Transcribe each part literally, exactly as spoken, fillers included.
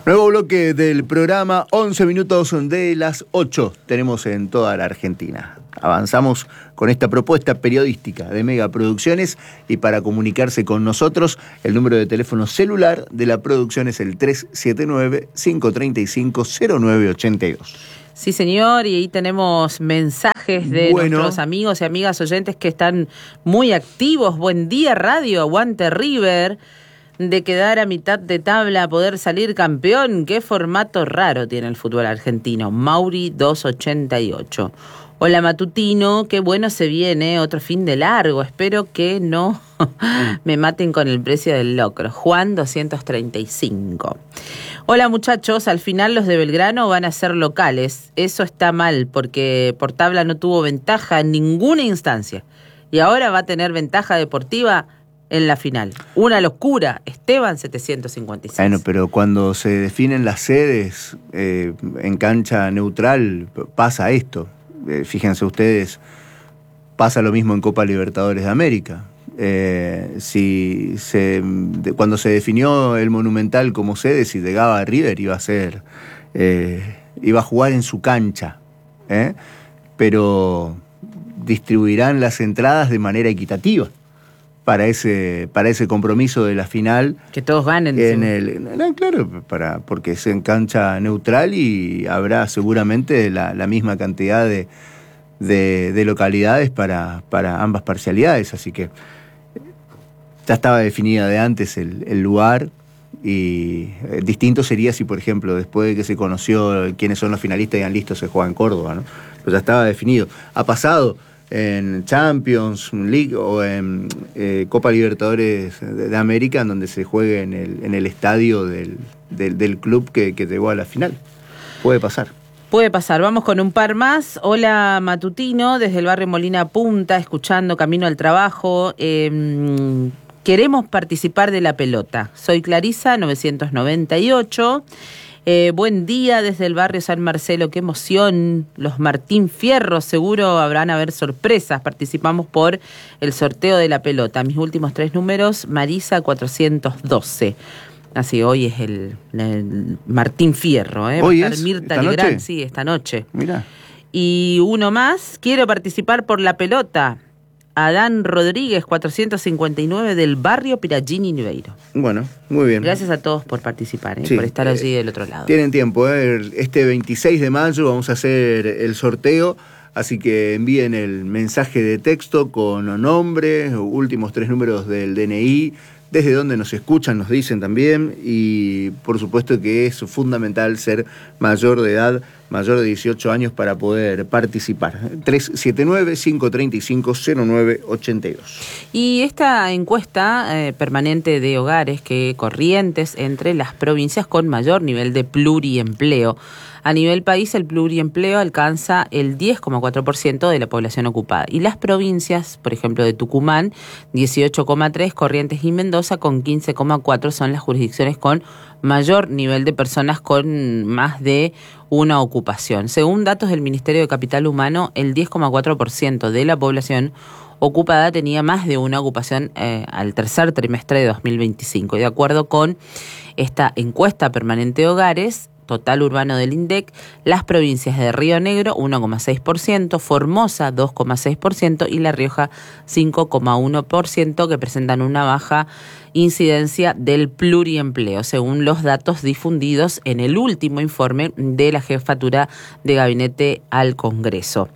Nuevo bloque del programa, once minutos de las ocho tenemos en toda la Argentina. Avanzamos con esta propuesta periodística de Mega Producciones y para comunicarse con nosotros, el número de teléfono celular de la producción es el tres siete nueve, cinco tres cinco, cero nueve ocho dos. Sí, señor, y ahí tenemos mensajes de bueno. nuestros amigos y amigas oyentes que están muy activos. Buen día, radio, aguante River. De quedar a mitad de tabla a poder salir campeón. Qué formato raro tiene el fútbol argentino. Mauri doscientos ochenta y ocho. Hola Matutino, qué bueno se viene, otro fin de largo. Espero que no me maten con el precio del locro. Juan doscientos treinta y cinco. Hola muchachos, al final los de Belgrano van a ser locales. Eso está mal porque por tabla no tuvo ventaja en ninguna instancia. Y ahora va a tener ventaja deportiva en la final. Una locura. Esteban setecientos cincuenta y seis. Bueno, pero cuando se definen las sedes eh, en cancha neutral pasa esto. Eh, fíjense ustedes, pasa lo mismo en Copa Libertadores de América. Eh, si se, de, cuando se definió el Monumental como sede, si llegaba a River iba a ser, eh, iba a jugar en su cancha, ¿eh? Pero distribuirán las entradas de manera equitativa para ese para ese compromiso de la final. Que todos ganen. En el, no, claro, para, porque es en cancha neutral y habrá seguramente la, la misma cantidad de, de, de localidades para, para ambas parcialidades. Así que ya estaba definida de antes el, el lugar y eh, distinto sería si, por ejemplo, después de que se conoció quiénes son los finalistas y han listo, se juega en Córdoba, ¿no? Pero ya estaba definido. Ha pasado en Champions League o en eh, Copa Libertadores de, de América, en donde se juegue en el, en el estadio del, del, del club que, que llegó a la final. Puede pasar. Puede pasar. Vamos con un par más. Hola Matutino, desde el barrio Molina Punta, escuchando camino al trabajo. Eh, queremos participar de la pelota. Soy Clarisa, novecientos noventa y ocho. Eh, buen día desde el barrio San Marcelo, qué emoción, los Martín Fierro, seguro habrán a haber sorpresas, participamos por el sorteo de la pelota, mis últimos tres números, Marisa cuatrocientos doce, así hoy es el, el Martín Fierro, ¿eh? Hoy Va a estar es, Mirta esta Legrand, noche. sí, esta noche. Mira. Y uno más, quiero participar por la pelota, Adán Rodríguez, cuatrocientos cincuenta y nueve, del barrio Piragini Niveiro. Bueno, muy bien. Gracias a todos por participar, ¿eh? Sí, por estar allí eh, del otro lado. Tienen tiempo, ¿eh? Este veintiséis de mayo vamos a hacer el sorteo, así que envíen el mensaje de texto con nombre, últimos tres números del D N I, desde donde nos escuchan, nos dicen también, y por supuesto que es fundamental ser mayor de edad, mayor de dieciocho años para poder participar. tres siete nueve, cinco tres cinco, cero nueve ocho dos. Y esta encuesta eh, permanente de hogares que Corrientes entre las provincias con mayor nivel de pluriempleo. A nivel país, el pluriempleo alcanza el diez coma cuatro por ciento de la población ocupada. Y las provincias, por ejemplo, de Tucumán, dieciocho coma tres, Corrientes y Mendoza con quince coma cuatro son las jurisdicciones con mayor nivel de personas con más de una ocupación. Según datos del Ministerio de Capital Humano, el diez coma cuatro por ciento de la población ocupada tenía más de una ocupación eh, al tercer trimestre de dos mil veinticinco. Y de acuerdo con esta encuesta permanente de hogares total urbano del INDEC, las provincias de Río Negro uno coma seis por ciento, Formosa dos coma seis por ciento y La Rioja cinco coma uno por ciento, que presentan una baja incidencia del pluriempleo, según los datos difundidos en el último informe de la Jefatura de Gabinete al Congreso.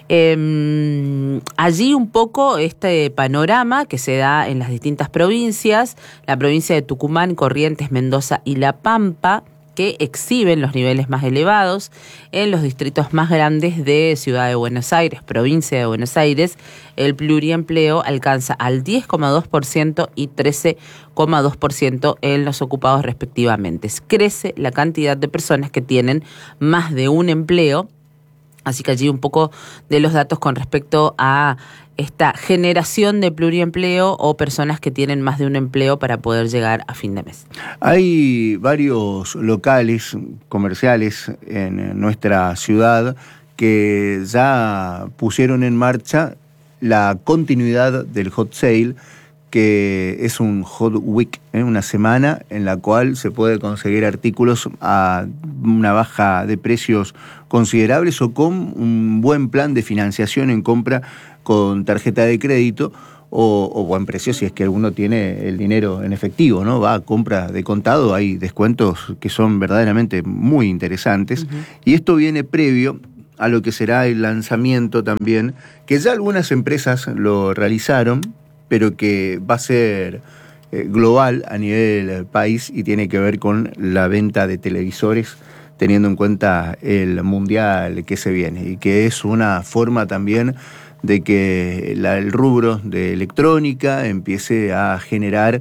Eh, allí un poco este panorama que se da en las distintas provincias, la provincia de Tucumán, Corrientes, Mendoza y La Pampa, que exhiben los niveles más elevados. En los distritos más grandes de Ciudad de Buenos Aires, provincia de Buenos Aires, el pluriempleo alcanza al diez coma dos por ciento y trece coma dos por ciento en los ocupados respectivamente. Crece la cantidad de personas que tienen más de un empleo, así que allí un poco de los datos con respecto a esta generación de pluriempleo o personas que tienen más de un empleo para poder llegar a fin de mes. Hay varios locales comerciales en nuestra ciudad que ya pusieron en marcha la continuidad del hot sale, que es un Hot Week, ¿eh? Una semana en la cual se puede conseguir artículos a una baja de precios considerables o con un buen plan de financiación en compra con tarjeta de crédito o, o buen precio si es que alguno tiene el dinero en efectivo, ¿no? Va a compra de contado, hay descuentos que son verdaderamente muy interesantes. Uh-huh. Y esto viene previo a lo que será el lanzamiento también, que ya algunas empresas lo realizaron, pero que va a ser eh, global a nivel país y tiene que ver con la venta de televisores, teniendo en cuenta el mundial que se viene, y que es una forma también de que la, el rubro de electrónica empiece a generar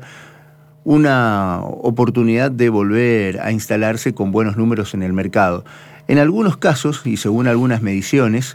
una oportunidad de volver a instalarse con buenos números en el mercado. En algunos casos, y según algunas mediciones,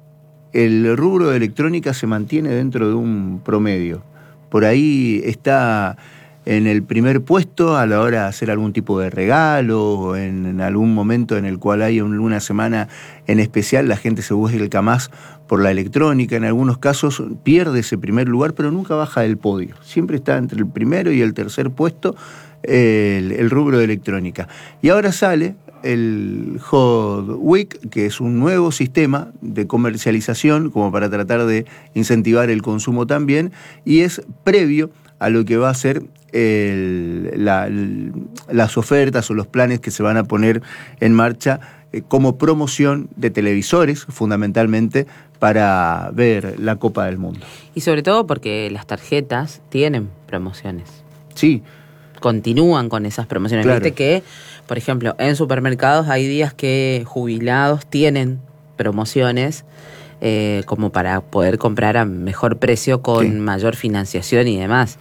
el rubro de electrónica se mantiene dentro de un promedio. Por ahí está en el primer puesto a la hora de hacer algún tipo de regalo, o en, en algún momento en el cual hay una semana en especial, la gente se vuelca más por la electrónica. En algunos casos pierde ese primer lugar, pero nunca baja del podio. Siempre está entre el primero y el tercer puesto el, el rubro de electrónica. Y ahora sale el Hot Week, que es un nuevo sistema de comercialización como para tratar de incentivar el consumo también, y es previo a lo que va a ser el, la, el, las ofertas o los planes que se van a poner en marcha eh, como promoción de televisores, fundamentalmente para ver la Copa del Mundo. Y sobre todo porque las tarjetas tienen promociones. Sí. Continúan con esas promociones. Claro. Viste que, por ejemplo, en supermercados hay días que jubilados tienen promociones eh, como para poder comprar a mejor precio con sí. mayor financiación y demás.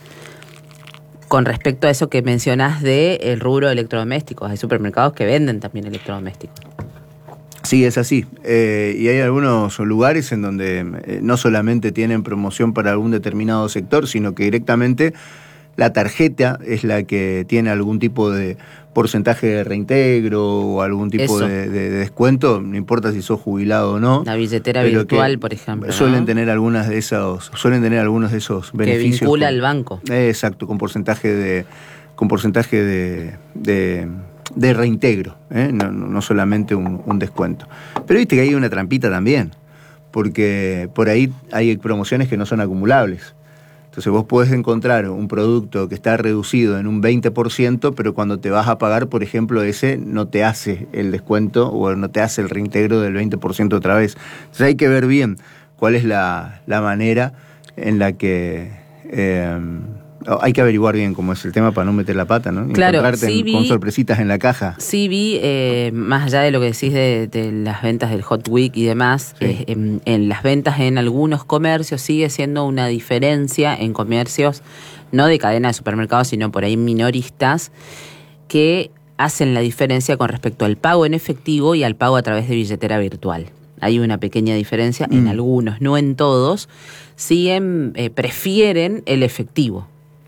Con respecto a eso que mencionás de el rubro de electrodomésticos, hay supermercados que venden también electrodomésticos. Sí, es así. Eh, y hay algunos lugares en donde eh, no solamente tienen promoción para algún determinado sector, sino que directamente la tarjeta es la que tiene algún tipo de porcentaje de reintegro o algún tipo de, de, de descuento, no importa si sos jubilado o no. La billetera virtual, por ejemplo. Suelen ¿no? tener algunas de esos, suelen tener algunos de esos beneficios. Que vincula con, al banco. Eh, exacto, con porcentaje de, con porcentaje de, de, de reintegro, ¿eh? no, no solamente un, un descuento. Pero viste que hay una trampita también, porque por ahí hay promociones que no son acumulables. Entonces vos podés encontrar un producto que está reducido en un veinte por ciento, pero cuando te vas a pagar, por ejemplo, ese no te hace el descuento o no te hace el reintegro del veinte por ciento otra vez. Entonces hay que ver bien cuál es la, la manera en la que... Eh, hay que averiguar bien cómo es el tema para no meter la pata, ¿no? Claro, encontrarte sí en, vi, con sorpresitas en la caja. Sí vi, eh, más allá de lo que decís de, de las ventas del Hot Week y demás, sí. eh, en, en las ventas en algunos comercios sigue siendo una diferencia en comercios, no de cadena de supermercados, sino por ahí minoristas, que hacen la diferencia con respecto al pago en efectivo y al pago a través de billetera virtual. Hay una pequeña diferencia mm. en algunos, no en todos, siguen, eh, prefieren el efectivo.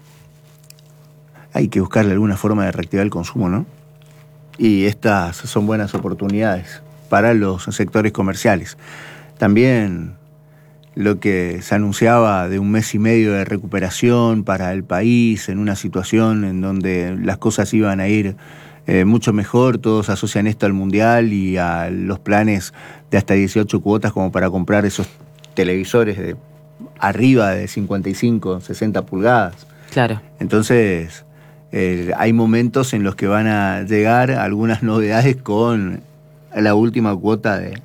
Hay que buscarle alguna forma de reactivar el consumo, ¿no? Y estas son buenas oportunidades para los sectores comerciales. También lo que se anunciaba de un mes y medio de recuperación para el país en una situación en donde las cosas iban a ir eh, mucho mejor, todos asocian esto al Mundial y a los planes de hasta dieciocho cuotas como para comprar esos televisores de arriba de cincuenta y cinco, sesenta pulgadas. Claro. Entonces... Eh, hay momentos en los que van a llegar algunas novedades con la última cuota de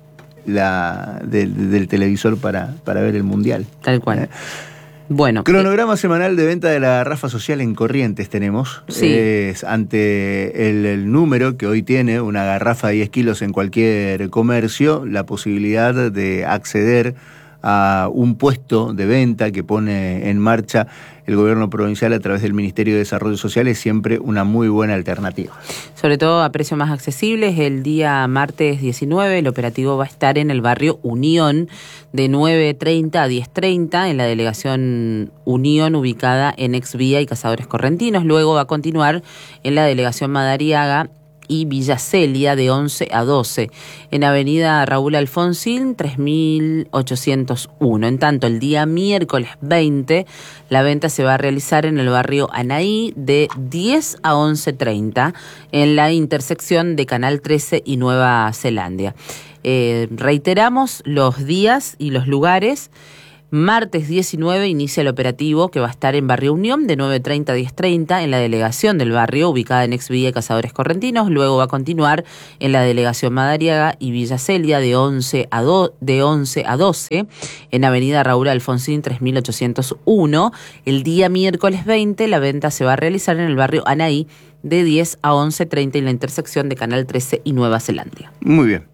la de, de, del televisor para, para ver el Mundial. Tal cual. ¿Eh? Bueno. Cronograma eh, semanal de venta de la garrafa social en Corrientes tenemos. Sí. Es ante el, el número que hoy tiene una garrafa de diez kilos en cualquier comercio, la posibilidad de acceder a un puesto de venta que pone en marcha el gobierno provincial a través del Ministerio de Desarrollo Social es siempre una muy buena alternativa. Sobre todo a precios más accesibles, el día martes diecinueve el operativo va a estar en el barrio Unión de nueve treinta a diez treinta en la delegación Unión ubicada en Exvía y Cazadores Correntinos. Luego va a continuar en la delegación Madariaga y Villa Celia de once a doce. En Avenida Raúl Alfonsín tres mil ochocientos uno. En tanto, el día miércoles veinte, la venta se va a realizar en el barrio Anaí de diez a once treinta, en la intersección de Canal trece y Nueva Zelanda. Eh, reiteramos los días y los lugares. Martes diecinueve inicia el operativo, que va a estar en Barrio Unión de nueve treinta a diez treinta en la delegación del barrio, ubicada en ex Villa Cazadores Correntinos. Luego va a continuar en la delegación Madariaga y Villa Celia de once a doce en Avenida Raúl Alfonsín tres mil ochocientos uno. El día miércoles veinte la venta se va a realizar en el barrio Anaí de diez a once treinta en la intersección de Canal trece y Nueva Zelanda. Muy bien.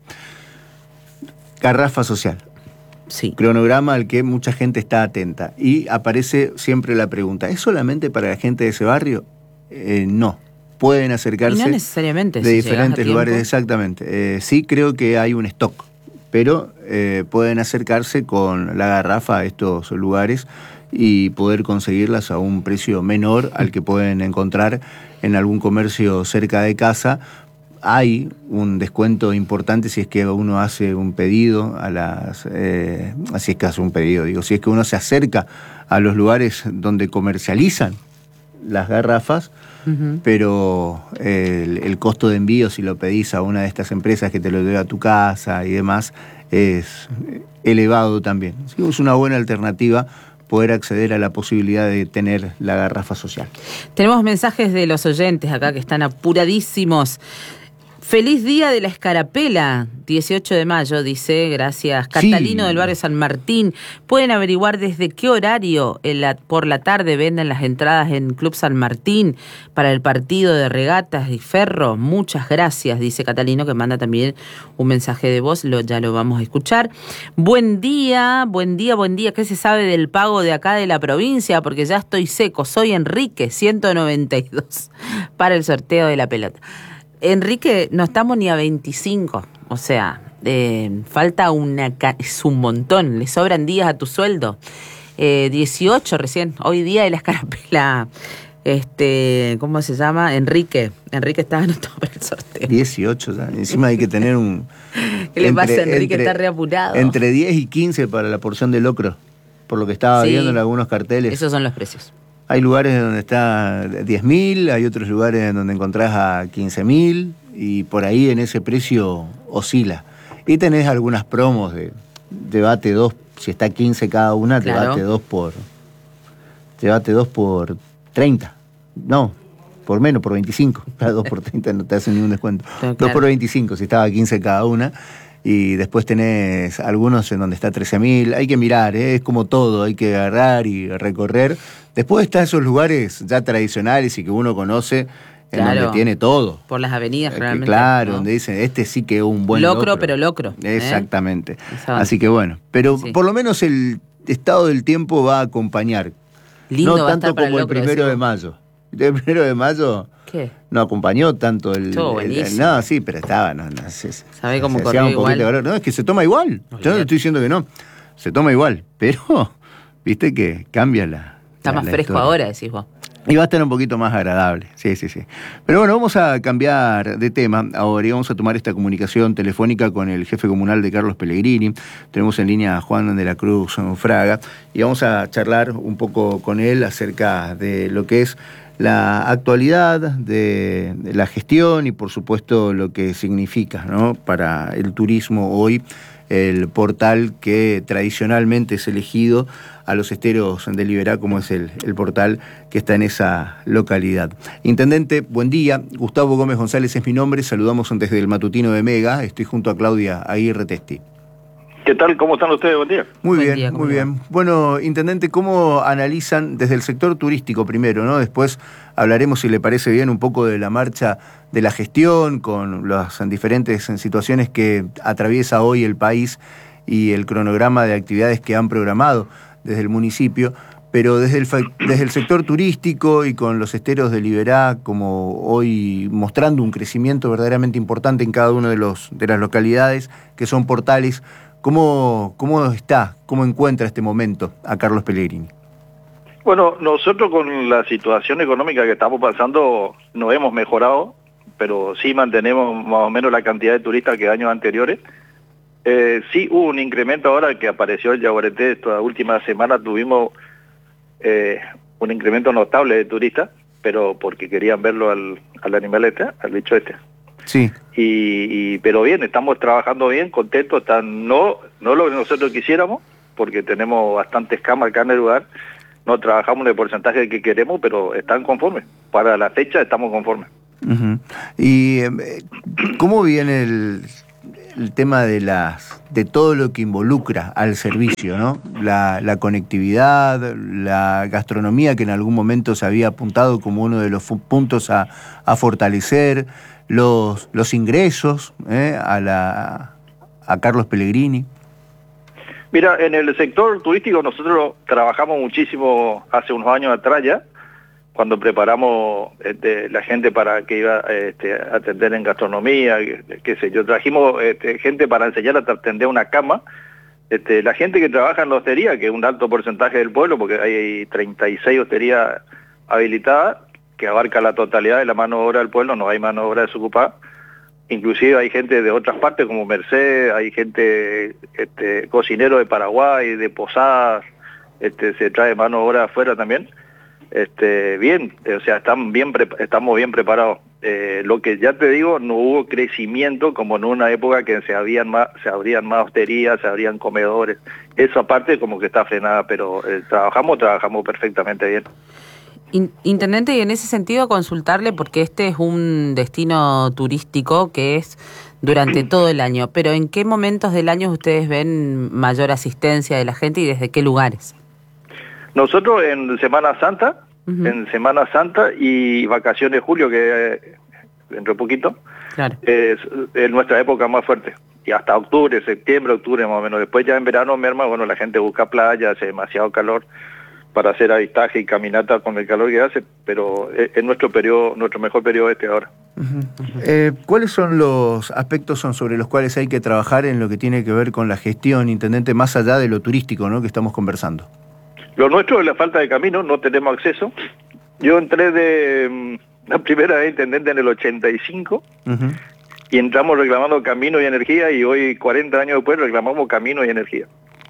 Garrafa social. Sí. Cronograma al que mucha gente está atenta. Y aparece siempre la pregunta, ¿es solamente para la gente de ese barrio? Eh, no. Pueden acercarse y no necesariamente, de si diferentes lugares, tiempo. exactamente. Eh, sí creo que hay un stock, pero eh, pueden acercarse con la garrafa a estos lugares y poder conseguirlas a un precio menor al que pueden encontrar en algún comercio cerca de casa. Hay un descuento importante si es que uno hace un pedido a las, eh, si es que hace un pedido, digo, si es que uno se acerca a los lugares donde comercializan las garrafas, uh-huh. pero el, el costo de envío, si lo pedís a una de estas empresas que te lo lleva a tu casa y demás, es elevado también. Así que es una buena alternativa poder acceder a la posibilidad de tener la garrafa social. Tenemos mensajes de los oyentes acá que están apuradísimos. Feliz día de la Escarapela, dieciocho de mayo, dice, gracias. Catalino sí. del barrio San Martín. ¿Pueden averiguar desde qué horario en la, por la tarde venden las entradas en Club San Martín para el partido de regatas y ferro? Muchas gracias, dice Catalino, que manda también un mensaje de voz, lo, ya lo vamos a escuchar. Buen día, buen día, buen día. ¿Qué se sabe del pago de acá de la provincia? Porque ya estoy seco. Soy Enrique, ciento noventa y dos, para el sorteo de la pelota. Enrique, no estamos ni a veinticinco, o sea, eh, falta una, es un montón, le sobran días a tu sueldo. Eh, dieciocho recién, hoy día de la Escarapela, este, ¿cómo se llama? Enrique, Enrique está anotado para el sorteo. dieciocho, ¿sabes? Encima hay que tener un... ¿Qué le entre, pasa a Enrique? Entre, está reapurado. Entre diez y quince para la porción de locro, por lo que estaba sí, viendo en algunos carteles. Esos son los precios. Hay lugares donde está diez mil, hay otros lugares donde encontrás a quince mil y por ahí en ese precio oscila. Y tenés algunas promos de, de bate dos, si está quince cada una, claro. te bate dos por te bate dos por treinta. No, por menos, por veinticinco. Para dos por treinta no te hacen ningún descuento. Claro. dos por veinticinco, si estaba quince cada una. Y después tenés algunos en donde está trece mil. Hay que mirar, ¿eh? Es como todo, hay que agarrar y recorrer. Después están esos lugares ya tradicionales y que uno conoce, en claro, donde tiene todo. Por las avenidas, realmente. Claro, ¿no? Donde dicen, este sí que es un buen locro. Locro, pero locro. Exactamente. ¿eh? Así que bueno, pero sí. por lo menos el estado del tiempo va a acompañar. Lindo no va tanto a estar para como el, locro, el primero decimos. de mayo. El primero de mayo... ¿Qué? No acompañó tanto el... Estuvo el, buenísimo. No, sí, pero estaba... No, no, se, ¿Sabe cómo se corrió un igual? De no, es que se toma igual. No, Yo no estoy diciendo que no. Se toma igual, pero... Viste que cambia la... Está la, más la fresco historia. ahora, decís vos. Y va a estar un poquito más agradable, sí, sí, sí. Pero bueno, vamos a cambiar de tema ahora y vamos a tomar esta comunicación telefónica con el jefe comunal de Carlos Pellegrini. Tenemos en línea a Juan de la Cruz Fraga y vamos a charlar un poco con él acerca de lo que es la actualidad de la gestión y por supuesto lo que significa, ¿no?, para el turismo hoy el portal que tradicionalmente es elegido a los esteros de Liberá, como es el, el portal que está en esa localidad. Intendente, buen día. Gustavo Gómez González es mi nombre. Saludamos desde el matutino de Mega. Estoy junto a Claudia Aguirre Testi. ¿Qué tal? ¿Cómo están ustedes? Buen día. Muy Buen bien, día, muy bien. Va? Bueno, Intendente, ¿cómo analizan desde el sector turístico primero, ¿no? Después hablaremos, si le parece bien, un poco de la marcha de la gestión con las diferentes situaciones que atraviesa hoy el país y el cronograma de actividades que han programado desde el municipio, pero desde el, desde el sector turístico y con los esteros de Liberá como hoy mostrando un crecimiento verdaderamente importante en cada una de, los, de las localidades que son portales, ¿cómo, cómo está, cómo encuentra este momento a Carlos Pellegrini? Bueno, nosotros con la situación económica que estamos pasando no hemos mejorado, pero sí mantenemos más o menos la cantidad de turistas que años anteriores. Eh, sí hubo un incremento ahora que apareció el Yaguareté. Esta última semana tuvimos eh, un incremento notable de turistas, pero porque querían verlo al, al animal este, al bicho este. Sí. Y, y pero bien, estamos trabajando bien, contentos, están, no, no lo que nosotros quisiéramos, porque tenemos bastantes camas acá en el lugar, no trabajamos en el porcentaje que queremos, pero están conformes. Para la fecha estamos conformes. Uh-huh. ¿Y eh, cómo viene el, el tema de las de todo lo que involucra al servicio, ¿no? La, la conectividad, la gastronomía, que en algún momento se había apuntado como uno de los puntos a, a fortalecer, los, los ingresos ¿eh? a, la, a Carlos Pellegrini? Mira, en el sector turístico nosotros trabajamos muchísimo hace unos años atrás ya, cuando preparamos este, la gente para que iba este, a atender en gastronomía, qué sé yo, trajimos este, gente para enseñar a atender una cama. Este, la gente que trabaja en la hostería, que es un alto porcentaje del pueblo, porque hay treinta y seis hosterías habilitadas, que abarca la totalidad de la mano de obra del pueblo, no hay mano de obra desocupada. Inclusive hay gente de otras partes como Mercedes, hay gente, este, cocinero de Paraguay, de Posadas, este, se trae mano de obra afuera también. Este, bien, o sea, están bien estamos bien preparados. Eh, lo que ya te digo, no hubo crecimiento como en una época que se habían más, se abrían más hosterías, se abrían comedores. Esa parte como que está frenada, pero eh, trabajamos, trabajamos perfectamente bien. Intendente, y en ese sentido consultarle, porque este es un destino turístico que es durante todo el año, pero ¿en qué momentos del año ustedes ven mayor asistencia de la gente y desde qué lugares? Nosotros en Semana Santa, uh-huh. en Semana Santa y vacaciones de julio, que eh, dentro de poquito, claro. es, es nuestra época más fuerte. Y hasta octubre, septiembre, octubre más o menos. Después ya en verano, merma, bueno, la gente busca playa, hace demasiado calor para hacer avistaje y caminata con el calor que hace, pero es, es nuestro periodo, nuestro mejor periodo este ahora. Uh-huh. Uh-huh. Eh, ¿Cuáles son los aspectos son sobre los cuales hay que trabajar en lo que tiene que ver con la gestión, intendente, más allá de lo turístico, ¿no?, que estamos conversando? Lo nuestro es la falta de camino, no tenemos acceso. Yo entré de la primera vez intendente en el ochenta y cinco uh-huh. y entramos reclamando camino y energía, y hoy, cuarenta años después, reclamamos camino y energía.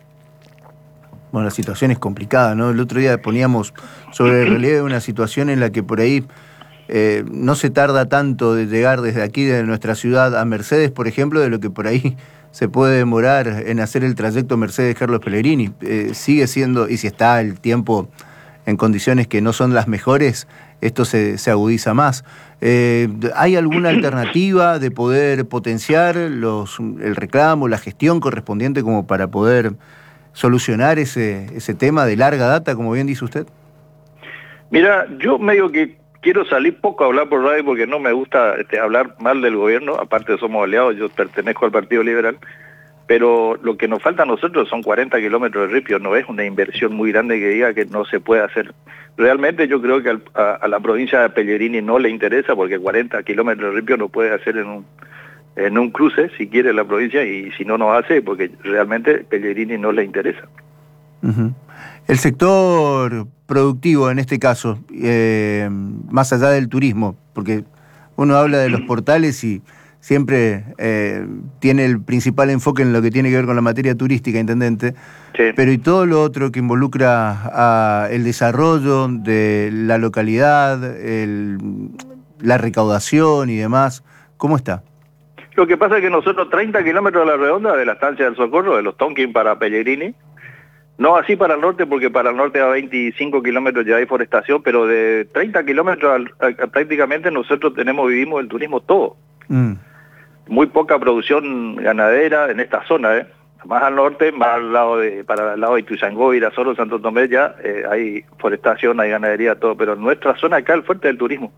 Bueno, la situación es complicada, ¿no? El otro día poníamos sobre el relieve una situación en la que por ahí eh, no se tarda tanto de llegar desde aquí, de nuestra ciudad, a Mercedes, por ejemplo, de lo que por ahí se puede demorar en hacer el trayecto Mercedes-Carlos Pellegrini. Eh, sigue siendo, y si está el tiempo en condiciones que no son las mejores, esto se, se agudiza más. Eh, ¿Hay alguna alternativa de poder potenciar los, el reclamo, la gestión correspondiente como para poder solucionar ese, ese tema de larga data, como bien dice usted? Mira, yo medio que quiero salir poco a hablar por radio porque no me gusta este, hablar mal del gobierno, aparte somos aliados, yo pertenezco al Partido Liberal, pero lo que nos falta a nosotros son cuarenta kilómetros de ripio, no es una inversión muy grande que diga que no se puede hacer. Realmente yo creo que al, a, a la provincia de Pellegrini no le interesa, porque cuarenta kilómetros de ripio no puede hacer en un en un cruce, si quiere, la provincia, y si no, no hace, porque realmente Pellegrini no le interesa. Uh-huh. El sector productivo, en este caso, eh, más allá del turismo, porque uno habla de los portales y siempre eh, tiene el principal enfoque en lo que tiene que ver con la materia turística, intendente, sí. Pero y todo lo otro que involucra a el desarrollo de la localidad, el, la recaudación y demás, ¿cómo está? Lo que pasa es que nosotros treinta kilómetros a la redonda de la estancia del Socorro, de los Tonkin para Pellegrini, no así para el norte, porque para el norte a veinticinco kilómetros ya hay forestación, pero de treinta kilómetros al, a, a, prácticamente nosotros tenemos, vivimos el turismo todo. Mm. Muy poca producción ganadera en esta zona, ¿eh? Más al norte, más al lado de, para el lado de Ituzaingó, Irasoro, Santo Tomé, ya eh, hay forestación, hay ganadería, todo, pero en nuestra zona acá el fuerte del turismo.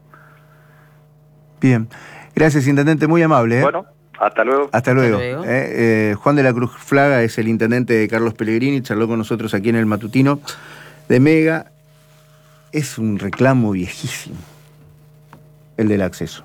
Bien. Gracias, intendente, muy amable. ¿eh? Bueno, hasta luego. Hasta luego. Hasta luego. Eh, eh, Juan de la Cruz Flaga es el intendente de Carlos Pellegrini, charló con nosotros aquí en el matutino de Mega. Es un reclamo viejísimo, el del acceso.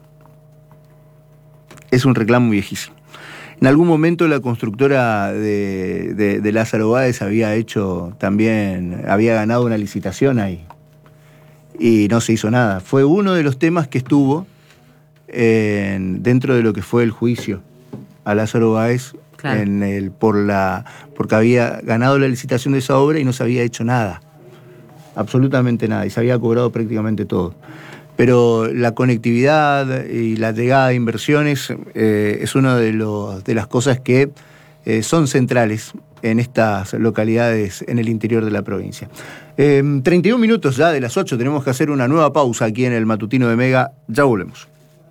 Es un reclamo viejísimo. En algún momento la constructora de, de, de Lázaro Báez había hecho también, había ganado una licitación ahí y no se hizo nada. Fue uno de los temas que estuvo en, dentro de lo que fue el juicio a Lázaro Báez, claro. en el, por la, porque había ganado la licitación de esa obra y no se había hecho nada, absolutamente nada, y se había cobrado prácticamente todo. Pero la conectividad y la llegada de inversiones eh, es una de, los, de las cosas que eh, son centrales en estas localidades en el interior de la provincia. Eh, treinta y un minutos ya de las ocho, tenemos que hacer una nueva pausa aquí en el Matutino de Mega. Ya volvemos.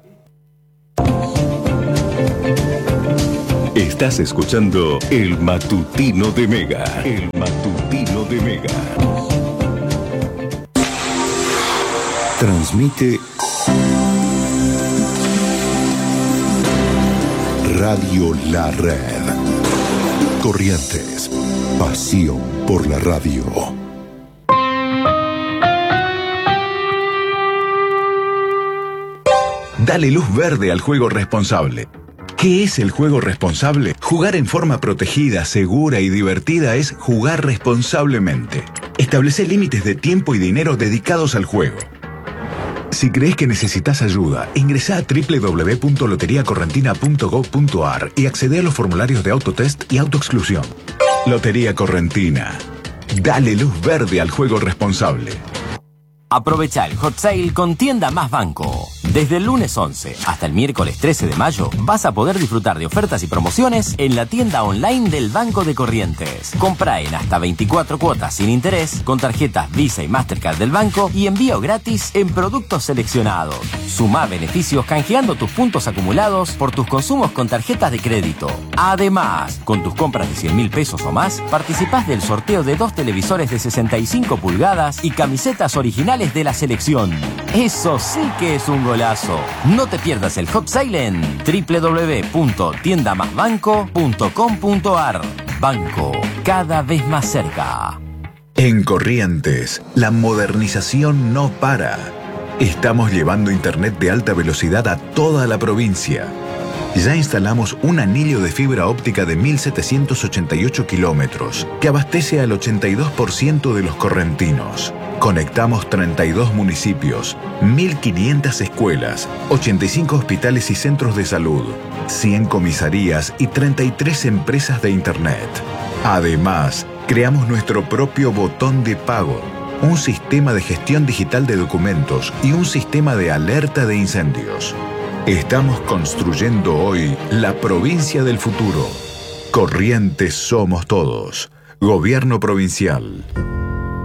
Estás escuchando el Matutino de Mega. El Matutino de Mega. Transmite Radio La Red. Corrientes. Pasión por la radio. Dale luz verde al juego responsable. ¿Qué es el juego responsable? Jugar en forma protegida, segura y divertida es jugar responsablemente. Establece límites de tiempo y dinero dedicados al juego. Si crees que necesitas ayuda, ingresá a doble u doble u doble u punto lotería correntina punto gob punto ar y accede a los formularios de autotest y autoexclusión. Lotería Correntina. Dale luz verde al juego responsable. Aprovecha el Hot Sale con Tienda Más Banco. Desde el lunes once hasta el miércoles trece de mayo vas a poder disfrutar de ofertas y promociones en la tienda online del Banco de Corrientes. Compra en hasta veinticuatro cuotas sin interés con tarjetas Visa y Mastercard del banco y envío gratis en productos seleccionados. Sumá beneficios canjeando tus puntos acumulados por tus consumos con tarjetas de crédito. Además, con tus compras de cien mil pesos o más, participás del sorteo de dos televisores de sesenta y cinco pulgadas y camisetas originales de la selección. Eso sí que es un golazo. No te pierdas el Hot Sale en doble u doble u doble u punto tienda más banco punto com punto ar. Banco, cada vez más cerca. En Corrientes, la modernización no para. Estamos llevando internet de alta velocidad a toda la provincia. Ya instalamos un anillo de fibra óptica de mil setecientos ochenta y ocho kilómetros que abastece al ochenta y dos por ciento de los correntinos. Conectamos treinta y dos municipios, mil quinientas escuelas, ochenta y cinco hospitales y centros de salud, cien comisarías y treinta y tres empresas de Internet. Además, creamos nuestro propio botón de pago, un sistema de gestión digital de documentos y un sistema de alerta de incendios. Estamos construyendo hoy la provincia del futuro. Corrientes somos todos. Gobierno provincial.